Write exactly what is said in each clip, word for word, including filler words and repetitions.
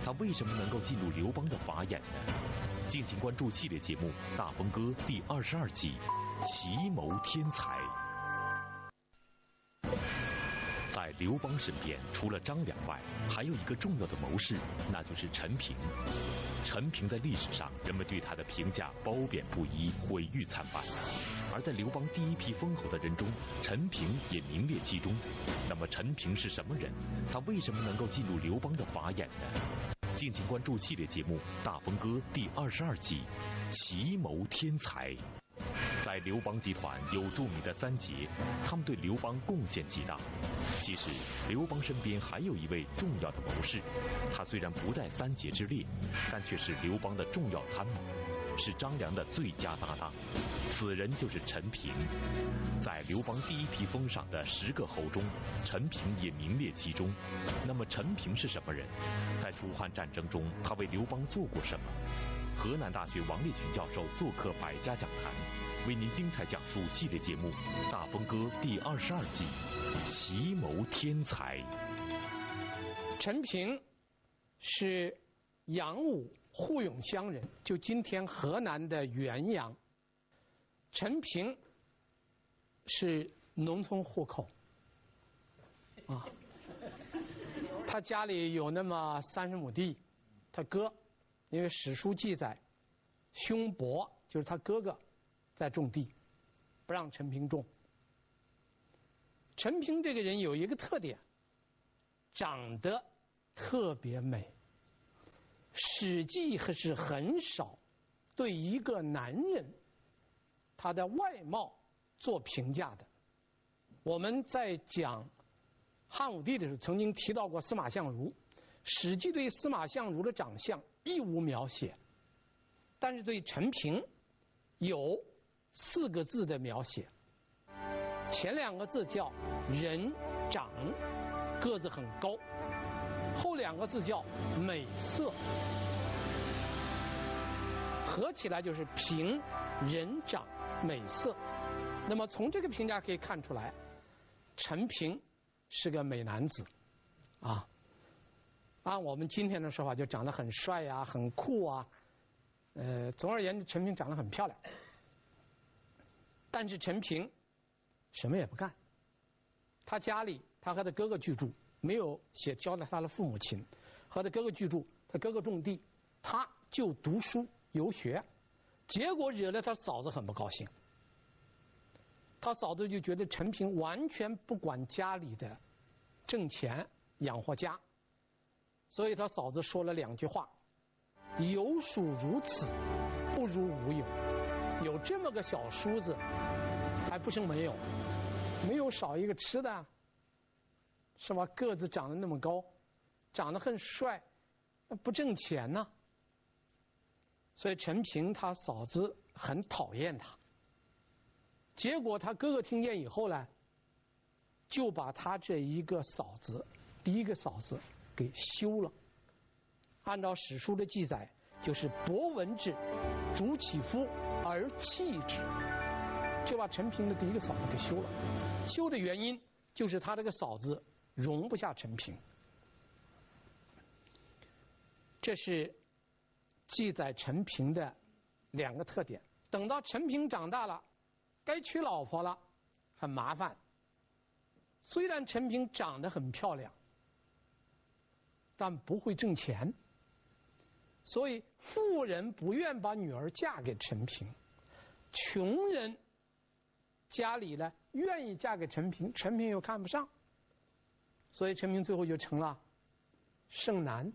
他为什么能够进入刘邦的法眼呢？敬请关注系列节目《大风歌》第二十二集《奇谋天才》。在刘邦身边，除了张良外，还有一个重要的谋士，那就是陈平。陈平在历史上，人们对他的评价褒贬不一，毁誉参半。而在刘邦第一批封侯的人中，陈平也名列其中。那么陈平是什么人？他为什么能够进入刘邦的法眼呢？敬请关注系列节目《大风歌》第二十二集《奇谋天才》。在刘邦集团有著名的三杰，他们对刘邦贡献极大。其实刘邦身边还有一位重要的谋士，他虽然不在三杰之列，但却是刘邦的重要参谋，是张良的最佳搭档。此人就是陈平。在刘邦第一批封赏的十个侯中，陈平也名列其中。那么陈平是什么人？在楚汉战争中，他为刘邦做过什么？河南大学王烈群教授做客百家讲坛，为您精彩讲述系列节目《大风歌》第二十二集《奇谋天才》。 陈平是阳武护永乡人，就今天河南的原阳。陈平是农村户口啊，他家里有那么三十亩地，他哥因为史书记载，兄伯就是他哥哥在种地，不让陈平种。陈平这个人有一个特点，长得特别美。史记还是很少对一个男人他的外貌做评价的。我们在讲汉武帝的时候曾经提到过司马相如，史记对司马相如的长相一无描写，但是对陈平有四个字的描写，前两个字叫人长，个子很高，后两个字叫美色，合起来就是平人长美色。那么从这个评价可以看出来，陈平是个美男子啊。按我们今天的说法，就长得很帅啊，很酷啊。呃，总而言之，陈平长得很漂亮。但是陈平什么也不干，他家里他和他哥哥居住，没有写交代他的父母亲，和他哥哥居住，他哥哥种地，他就读书游学，结果惹得他嫂子很不高兴。他嫂子就觉得陈平完全不管家里的挣钱养活家，所以他嫂子说了两句话：有属如此，不如无有。有这么个小叔子，还不生没有，没有少一个吃的，是吧？个子长得那么高，长得很帅，那不挣钱呢。所以陈平他嫂子很讨厌他。结果他哥哥听见以后呢，就把他这一个嫂子，第一个嫂子给休了。按照史书的记载，就是伯闻之，主其夫而弃之，就把陈平的第一个嫂子给休了。休的原因就是他这个嫂子容不下陈平。这是记载陈平的两个特点。等到陈平长大了，该娶老婆了，很麻烦。虽然陈平长得很漂亮，但不会挣钱，所以富人不愿把女儿嫁给陈平，穷人家里呢愿意嫁给陈平，陈平又看不上，所以陈平最后就成了剩男，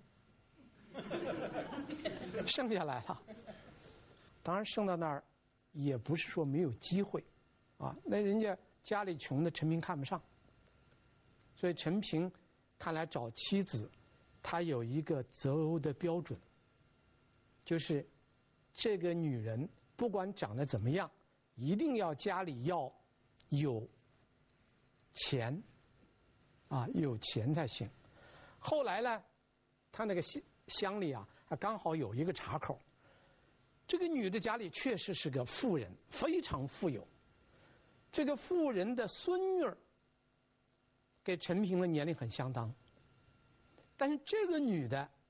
剩下来了。当然剩到那儿也不是说没有机会啊，那人家家里穷的陈平看不上，所以陈平看来找妻子他有一个择偶的标准，就是这个女人不管长得怎么样，一定要家里要有钱啊，有钱才行。后来呢，他那个乡乡里啊，还刚好有一个岔口，这个女的家里确实是个富人，非常富有。这个富人的孙女儿给陈平的年龄很相当，但是这个女的